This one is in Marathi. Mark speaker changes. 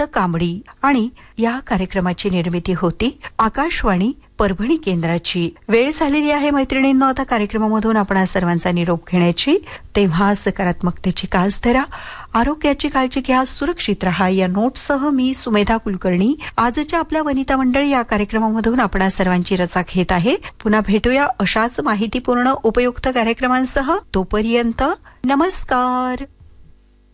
Speaker 1: आनंद कांबडी आणि या कार्यक्रमाची निर्मिती होती आकाशवाणी परभणी केंद्राची. वेळ झालेली आहे मैत्रिणींनो आता कार्यक्रमामधून आपण सर्वांचा निरोप घेण्याची. तेव्हा सकारात्मकतेची कास धरा, आरोग्याची काळजी घ्या, सुरक्षित राहा या नोटसह मी सुमेधा कुलकर्णी आजच्या आपल्या वनिता मंडळ या कार्यक्रमामधून आपण सर्वांची रजा घेत आहे. पुन्हा भेटूया अशाच माहितीपूर्ण उपयुक्त कार्यक्रमांसह. तोपर्यंत नमस्कार.